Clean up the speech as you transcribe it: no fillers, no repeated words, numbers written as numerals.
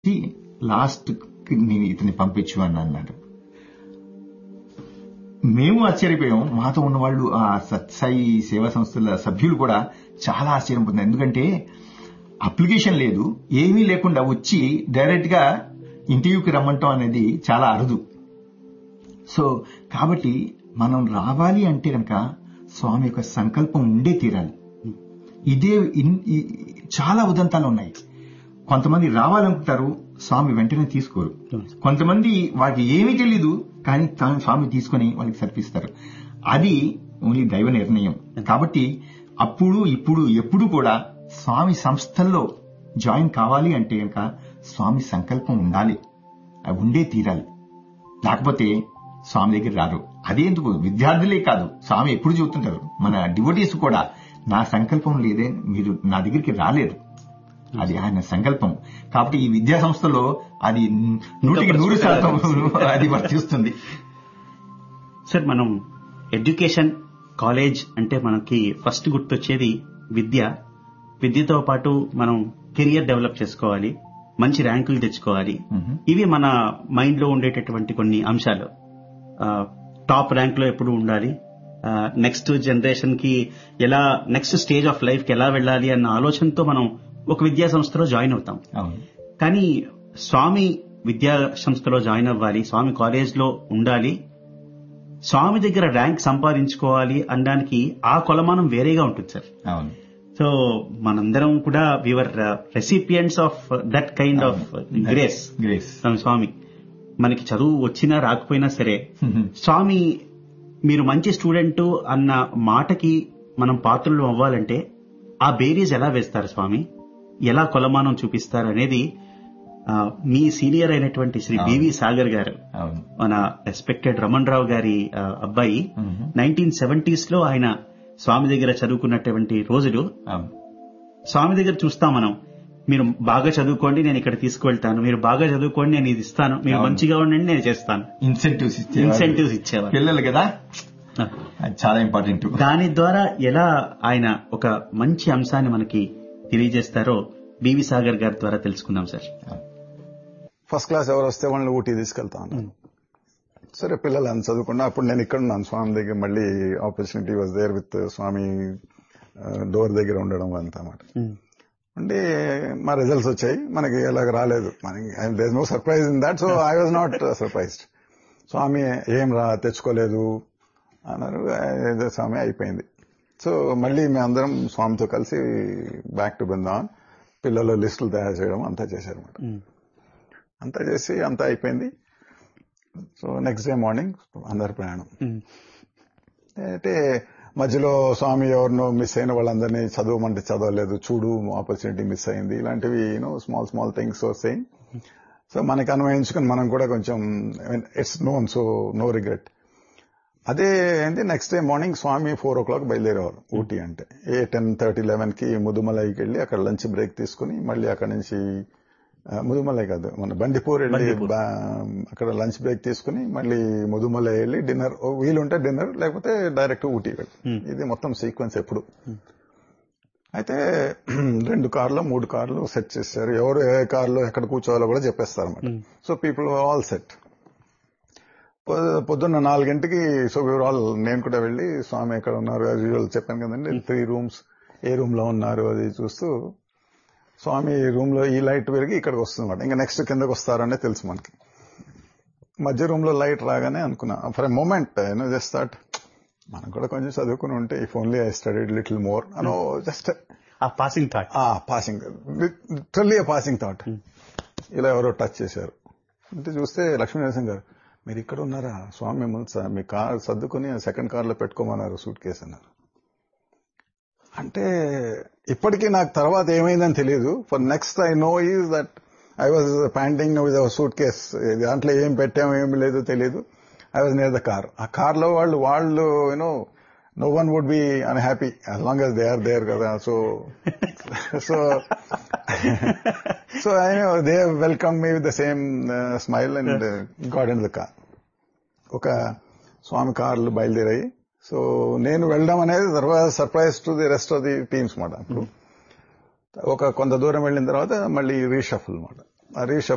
Last నేను ఇతన్ని పంపించు అని అన్నాడు. మేము ఆశ్చర్యపోయాం, మాతో ఉన్న వాళ్ళు ఆ సత్సాయి సేవా సంస్థల సభ్యులు కూడా చాలా ఆశ్చర్యం పొందారు. ఎందుకంటే అప్లికేషన్ లేదు, ఏమీ లేకుండా వచ్చి డైరెక్ట్ గా ఇంటర్వ్యూకి రమ్మంటాం అనేది చాలా అరుదు. సో కాబట్టి మనం రావాలి అంటే కనుక స్వామి యొక్క సంకల్పం ఉండే తీరాలి. ఇదే చాలా ఉదంతాలు ఉన్నాయి. కొంతమంది రావాలనుకుంటారు, స్వామి వెంటనే తీసుకోరు. కొంతమంది వారికి ఏమీ తెలీదు, కానీ స్వామి తీసుకుని వాళ్ళకి సర్పిస్తారు. అది ఓన్లీ దైవ నిర్ణయం. కాబట్టి అప్పుడు ఇప్పుడు ఎప్పుడు కూడా స్వామి సంస్థల్లో జాయిన్ కావాలి అంటే కనుక స్వామి సంకల్పం ఉండాలి, అవి ఉండే తీరాలి. లేకపోతే స్వామి దగ్గర రారు. అదేందుకు విద్యార్థులే కాదు, స్వామి ఎప్పుడు చెబుతుంటారు, మన డివోటీస్ కూడా నా సంకల్పం లేదే మీరు నా దగ్గరికి రాలేరు, అది ఆయన సంకల్పం. కాబట్టి ఈ విద్యా సంస్థలో అది 100% అది వర్తిస్తుంది. సార్, మనం ఎడ్యుకేషన్ కాలేజ్ అంటే మనకి ఫస్ట్ గుర్తొచ్చేది విద్య. విద్యతో పాటు మనం కెరియర్ డెవలప్ చేసుకోవాలి, మంచి ర్యాంకులు తెచ్చుకోవాలి. ఇవి మన మైండ్ లో ఉండేటటువంటి కొన్ని అంశాలు. టాప్ ర్యాంక్ లో ఎప్పుడు ఉండాలి, నెక్స్ట్ జనరేషన్ కి ఎలా, నెక్స్ట్ స్టేజ్ ఆఫ్ లైఫ్ కి ఎలా వెళ్ళాలి అన్న ఆలోచనతో మనం ఒక విద్యా సంస్థలో జాయిన్ అవుతాం. కానీ స్వామి విద్యా సంస్థలో జాయిన్ అవ్వాలి, స్వామి కాలేజ్ లో ఉండాలి, స్వామి దగ్గర ర్యాంక్ సంపాదించుకోవాలి అనడానికి ఆ కొలమానం వేరేగా ఉంటుంది సార్. సో మనందరం కూడా we are recipients of that kind of grace. స్వామి మనకి చదువు వచ్చినా రాకపోయినా సరే, స్వామి మీరు మంచి స్టూడెంట్ అన్న మాటకి మనం పాత్రలు అవ్వాలంటే ఆ బేరీజ్ ఎలా వేస్తారు స్వామి, ఎలా కొలమానం చూపిస్తారు అనేది మీ సీనియర్ అయినటువంటి శ్రీ బివి సాగర్ గారు, మన రెస్పెక్టెడ్ రమణ్ రావు గారి అబ్బాయి, 1970s లో ఆయన స్వామి దగ్గర చదువుకున్నటువంటి రోజులు స్వామి దగ్గర చూస్తాం మనం. మీరు బాగా చదువుకోండి, నేను ఇక్కడ తీసుకువెళ్తాను, మీరు బాగా చదువుకోండి, నేను ఇది ఇస్తాను, మీరు మంచిగా ఉండండి, నేను చేస్తాను. ఇన్సెంటివ్స్ ఇచ్చేవారు పిల్లలు కదా, చాలా ఇంపార్టెంట్. దాని ద్వారా ఎలా ఆయన ఒక మంచి అంశాన్ని మనకి తెలియజేస్తారో బివి సాగర్ గారి ద్వారా తెలుసుకుందాం సార్. ఫస్ట్ క్లాస్ ఎవరు వస్తే వాళ్ళని ఊటీ తీసుకెళ్తాను. సరే, పిల్లలు అని చదువుకున్నా. అప్పుడు నేను ఇక్కడ ఉన్నాను స్వామి దగ్గర. మళ్ళీ opportunity was there with Swamy door దగ్గర ఉండడం అంతా మాట. అంటే మా రిజల్ట్స్ వచ్చాయి, మనకి ఎలాగ రాలేదు, మనకి there no surprise in that. So I was not surprised. స్వామి ఏం తెచ్చుకోలేదు అన్నారు. స్వామి అయిపోయింది. సో మళ్ళీ మేమందరం స్వామితో కలిసి బ్యాక్ టు బృందావన్ పిల్లల లిస్టులు తయారు చేయడం అంతా చేశారన్నమాట. అంతా చేసి అంతా అయిపోయింది. సో నెక్స్ట్ డే మార్నింగ్ అందరి ప్రయాణం. అంటే మధ్యలో స్వామి ఎవరినో మిస్ అయిన వాళ్ళందరినీ చదవమంటే చదవలేదు, చూడు ఆపర్చునిటీ మిస్ అయింది, ఇలాంటివి స్మాల్ స్మాల్ థింగ్స్ వస్తాయి. సో మనకి అన్వయించుకుని మనం కూడా కొంచెం it's known, so no regret. అదే ఏంటి, నెక్స్ట్ డే మార్నింగ్ స్వామి 4 o'clock బయలుదేరేవారు ఊటీ. అంటే 10:30, 11కి ముదుమలైకి వెళ్ళి అక్కడ లంచ్ బ్రేక్ తీసుకుని మళ్ళీ అక్కడ నుంచి ముదుమలై కాదు, మన బండిపూర్ వెళ్ళి అక్కడ లంచ్ బ్రేక్ తీసుకుని మళ్ళీ ముదుమలై వెళ్ళి డిన్నర్, వీలుంటే డిన్నర్, లేకపోతే డైరెక్ట్ ఊటీ వెళ్ళి. ఇది మొత్తం సీక్వెన్స్ ఎప్పుడు. అయితే 2 కార్లు 3 కార్లు సెట్ చేశారు. ఎవరు ఏ కార్లో ఎక్కడ కూర్చోవాలో కూడా చెప్పేస్తారు అన్నమాట. So people all set. పొద్దున్న 4 సో వీఆర్ ఆల్, నేను కూడా వెళ్ళి స్వామి ఎక్కడ ఉన్నారు యాజ్ యూజువల్ చెప్పాను కదండి, 3 rooms, ఏ రూమ్ లో ఉన్నారు అది చూస్తూ స్వామి రూమ్ లో ఈ లైట్ వెలిగి ఇక్కడికి వస్తుందన్నమాట. ఇంకా నెక్స్ట్ కిందకి వస్తారనే తెలుసు మనకి. మధ్య రూమ్ లో లైట్ రాగానే అనుకున్నా for a moment just thought మనం కూడా కొంచెం చదువుకుని ఉంటే, if only I studied little more అనో, just passing thought, literally passing thought. ఇలా ఎవరో టచ్ చేశారు అంటే చూస్తే లక్ష్మీనరసింహ గారు, మీరు ఇక్కడ ఉన్నారా, స్వామి మిమ్మల్ని మీ కార్ సర్దుకుని 2nd కార్లో పెట్టుకోమన్నారు, సూట్ కేసు అన్నారు. అంటే ఇప్పటికీ నాకు తర్వాత ఏమైందని తెలియదు. For next I know is that I was panting with our suit case. దాంట్లో ఏం పెట్టామో ఏమి లేదో తెలియదు. I was near the car. ఆ కార్లో వాళ్ళు no one would be unhappy as long as they are there kada. So I know they have welcomed me with the same smile and got into the car. ఒక స్వామి కార్లు బయలుదేరాయి. So నేను వెళ్ళడం అనేది surprise to the rest of the teams మాట. అప్పుడు కొంత దూరం వెళ్ళిన తర్వాత మళ్ళీ రీషఫుల్ మాట. ఆ రీషఫుల్